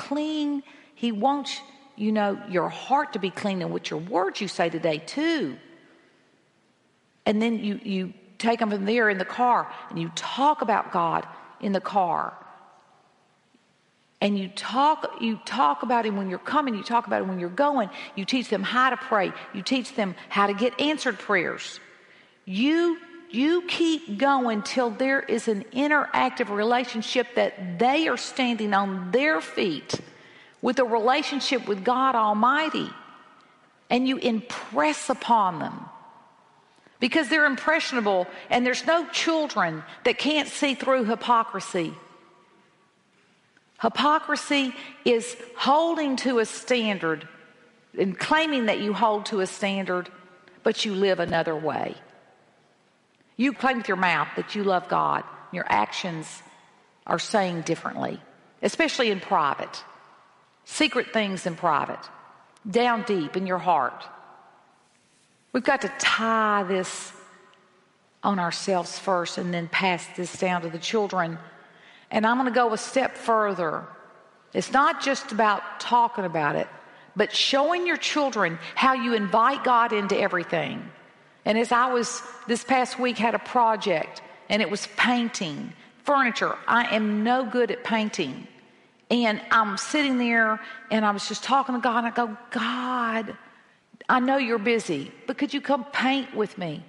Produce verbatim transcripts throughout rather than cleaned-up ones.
clean. He wants, you know, your heart to be clean and what your words you say today too. And then you, you take them from there in the car and you talk about God in the car. And you talk, you talk about him when you're coming. You talk about him when you're going. You teach them how to pray. You teach them how to get answered prayers. You, you keep going till there is an interactive relationship that they are standing on their feet with a relationship with God Almighty. And you impress upon them. Because they're impressionable and there's no children that can't see through hypocrisy. Hypocrisy is holding to a standard and claiming that you hold to a standard, but you live another way. You claim with your mouth that you love God. Your actions are saying differently, especially in private. Secret things in private, down deep in your heart. We've got to tie this on ourselves first and then pass this down to the children. And I'm going to go a step further. It's not just about talking about it, but showing your children how you invite God into everything. And as I was, this past week, had a project, and it was painting furniture. I am no good at painting. And I'm sitting there, and I was just talking to God, and I go, God, I know you're busy, but could you come paint with me?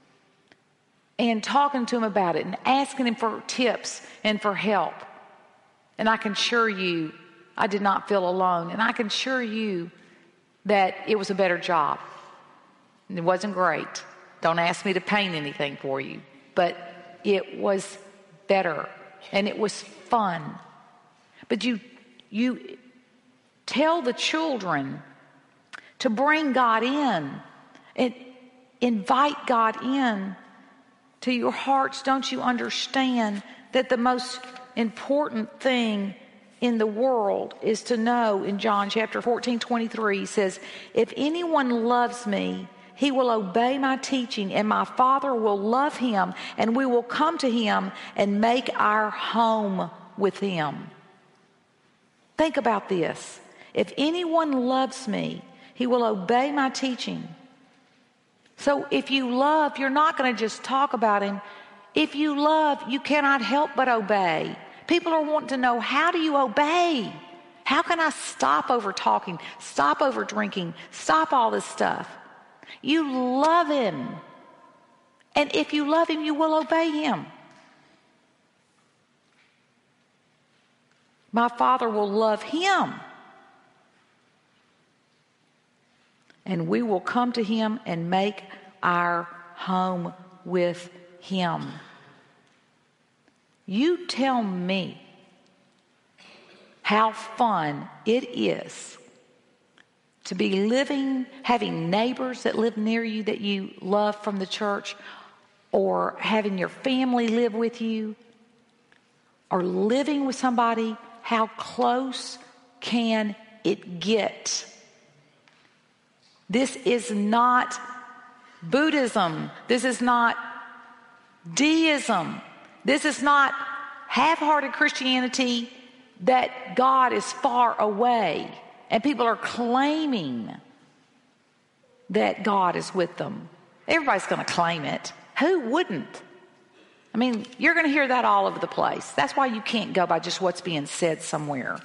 And talking to him about it and asking him for tips and for help. And I can assure you, I did not feel alone. And I can assure you that it was a better job. It wasn't great. Don't ask me to paint anything for you. But it was better. And it was fun. But you, you tell the children to bring God in. And invite God in to your hearts. Don't you understand that the most important thing in the world is to know, in John chapter fourteen, twenty-three, he says, if anyone loves me, he will obey my teaching, and my Father will love him, and we will come to him and make our home with him. Think about this. If anyone loves me, he will obey my teaching. So if you love, you're not going to just talk about him. If you love, you cannot help but obey. People are wanting to know, how do you obey? How can I stop over talking, stop over drinking, stop all this stuff? You love him. And if you love him, you will obey him. My Father will love him. And we will come to him and make our home with him. You tell me how fun it is to be living, having neighbors that live near you that you love from the church, or having your family live with you, or living with somebody. How close can it get? This is not Buddhism. This is not deism. This is not half-hearted Christianity that God is far away and people are claiming that God is with them. Everybody's going to claim it. Who wouldn't? I mean, you're going to hear that all over the place. That's why you can't go by just what's being said somewhere.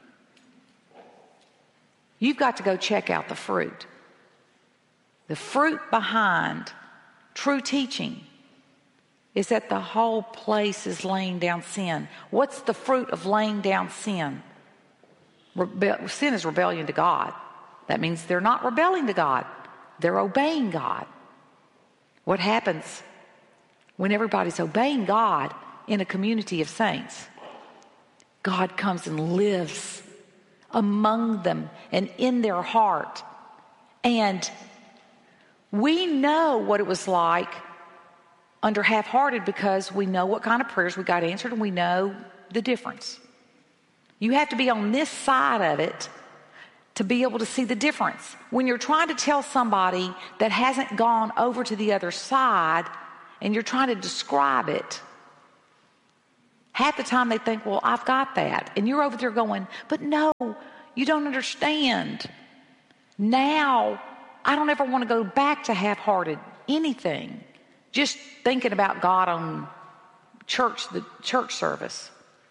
You've got to go check out the fruit. The fruit behind true teaching is that the whole place is laying down sin. What's the fruit of laying down sin? Rebe- sin is rebellion to God. That means they're not rebelling to God. They're obeying God. What happens when everybody's obeying God in a community of saints? God comes and lives among them and in their heart. And we know what it was like under half-hearted because we know what kind of prayers we got answered and we know the difference. You have to be on this side of it to be able to see the difference. When you're trying to tell somebody that hasn't gone over to the other side and you're trying to describe it, Half the time they think, well, I've got that. And you're over there going, but no, you don't understand. Now, I don't ever want to go back to half-hearted anything. Just thinking about God on church, the church service.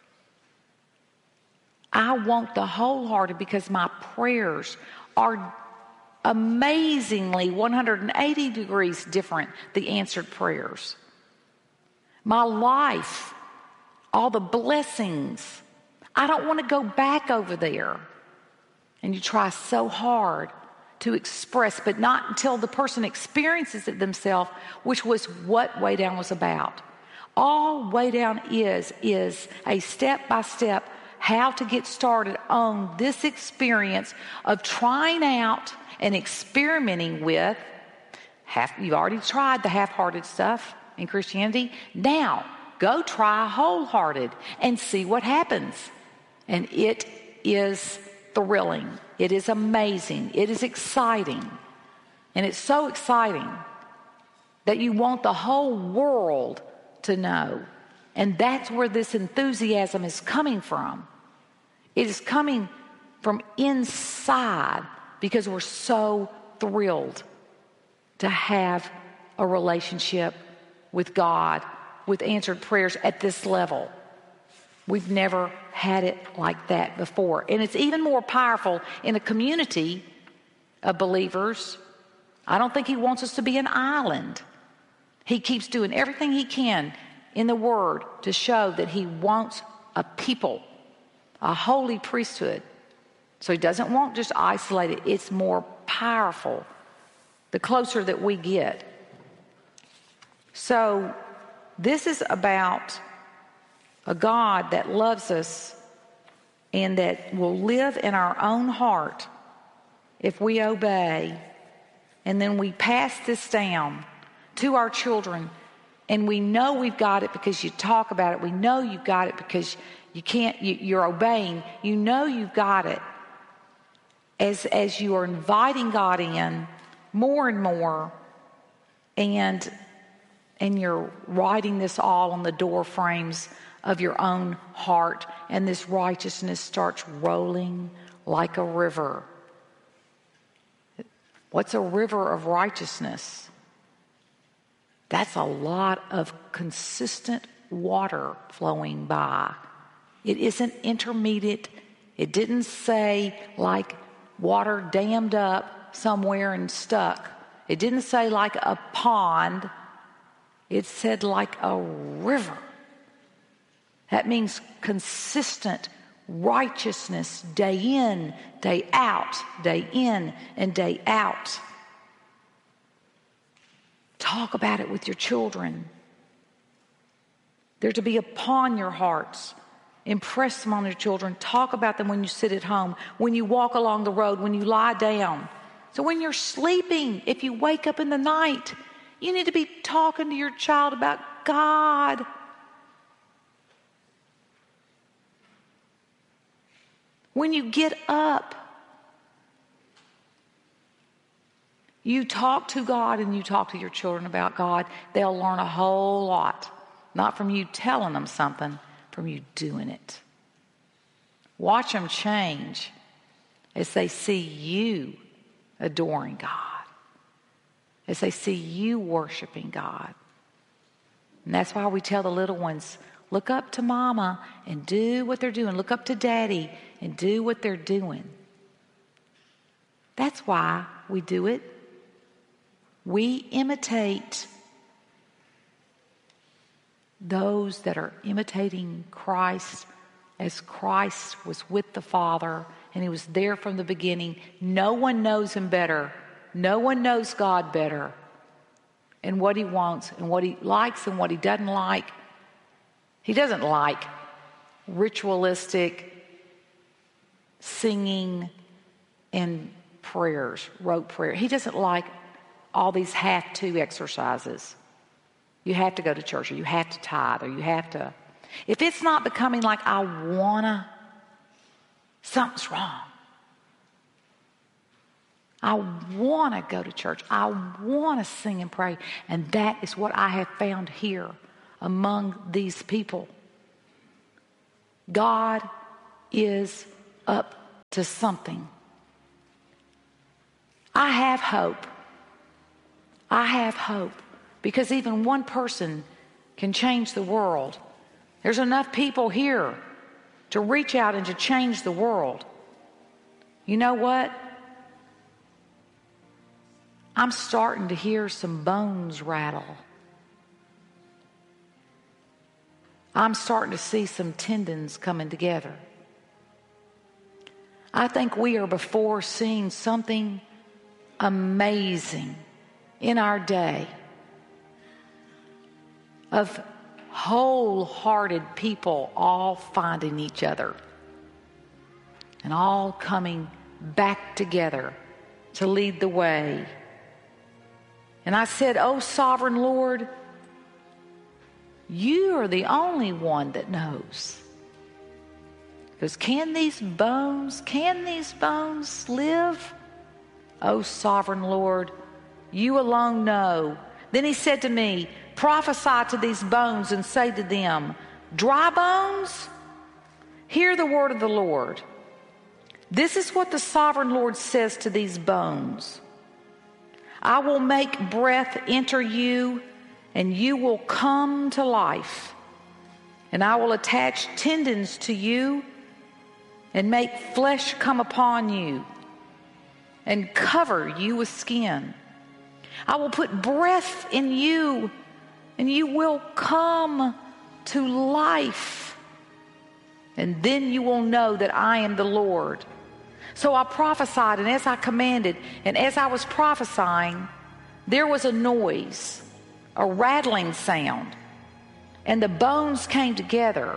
I want the wholehearted because my prayers are amazingly one hundred eighty degrees different, the answered prayers. My life, all the blessings. I don't want to go back over there. And you try so hard to express, but not until the person experiences it themselves, which was what Way Down was about. All Way Down is, is a step-by-step how to get started on this experience of trying out and experimenting with, half, you've already tried the half-hearted stuff in Christianity. Now, go try wholehearted and see what happens. And it is thrilling. It is amazing. It is exciting. And it's so exciting that you want the whole world to know. And that's where this enthusiasm is coming from. It is coming from inside because we're so thrilled to have a relationship with God, with answered prayers at this level. We've never had it like that before. And it's even more powerful in a community of believers. I don't think he wants us to be an island. He keeps doing everything he can in the Word to show that he wants a people, a holy priesthood. So he doesn't want just isolated. It's more powerful the closer that we get. So this is about a God that loves us and that will live in our own heart if we obey. And then we pass this down to our children. And we know we've got it because you talk about it. We know you've got it because you can't, you, you're obeying. You know you've got it as, as you are inviting God in more and more. And, and you're writing this all on the door frames of your own heart, and this righteousness starts rolling like a river. What's a river of righteousness? That's a lot of consistent water flowing by. It isn't intermediate. It didn't say like water dammed up somewhere and stuck. It didn't say like a pond. It said like a river. That means consistent righteousness day in, day out, day in, and day out. Talk about it with your children. They're to be upon your hearts. Impress them on your children. Talk about them when you sit at home, when you walk along the road, when you lie down. So when you're sleeping, if you wake up in the night, you need to be talking to your child about God. When you get up, you talk to God and you talk to your children about God. They'll learn a whole lot. Not from you telling them something, from you doing it. Watch them change as they see you adoring God, as they see you worshiping God. And that's why we tell the little ones, look up to mama and do what they're doing. Look up to daddy and do what they're doing. That's why we do it. We imitate those that are imitating Christ as Christ was with the Father and he was there from the beginning. No one knows him better. No one knows God better and what he wants and what he likes and what he doesn't like. He doesn't like ritualistic singing and prayers, rote prayer. He doesn't like all these have-to exercises. You have to go to church, or you have to tithe, or you have to. If it's not becoming like I wanna, something's wrong. I want to go to church. I want to sing and pray. And that is what I have found here among these people. God is up to something. I have hope. I have hope because even one person can change the world. There's enough people here to reach out and to change the world. You know what? I'm starting to hear some bones rattle. I'm starting to see some tendons coming together. I think we are before seeing something amazing in our day of wholehearted people all finding each other and all coming back together to lead the way. And I said, "Oh, sovereign Lord, you are the only one that knows. Because can these bones, can these bones live? Oh, sovereign Lord, you alone know." Then he said to me, "Prophesy to these bones and say to them, dry bones, hear the word of the Lord. This is what the sovereign Lord says to these bones. I will make breath enter you, and you will come to life. And I will attach tendons to you and make flesh come upon you and cover you with skin. I will put breath in you, and you will come to life. And then you will know that I am the Lord." So I prophesied, and as I commanded, and as I was prophesying, there was a noise, a rattling sound, and the bones came together,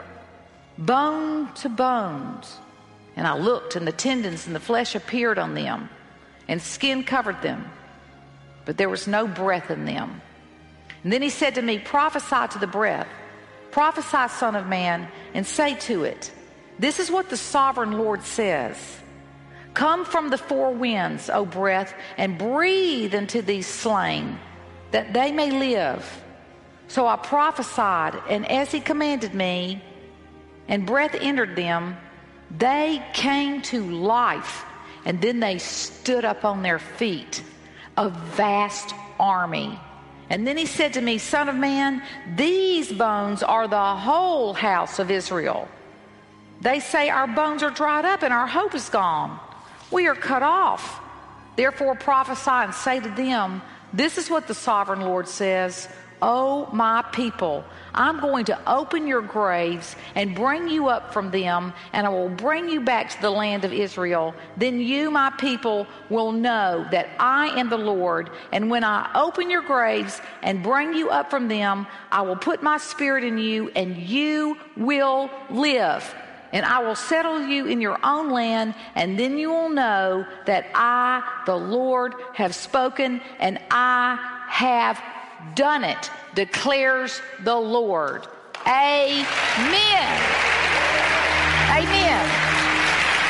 bone to bones. And I looked, and the tendons and the flesh appeared on them, and skin covered them, but there was no breath in them. And then he said to me, "Prophesy to the breath. Prophesy, Son of Man, and say to it, this is what the sovereign Lord says. Come from the four winds, O breath, and breathe into these slain, that they may live." So I prophesied, and as he commanded me, and breath entered them, they came to life, and then they stood up on their feet, a vast army. And then he said to me, "Son of man, these bones are the whole house of Israel. They say, our bones are dried up and our hope is gone. We are cut off. Therefore prophesy and say to them, this is what the sovereign Lord says. O my people, I'm going to open your graves and bring you up from them, and I will bring you back to the land of Israel. Then you, my people, will know that I am the Lord. And when I open your graves and bring you up from them, I will put my spirit in you, and you will live. And I will settle you in your own land, and then you will know that I, the Lord, have spoken, and I have done it, declares the Lord." Amen. Amen.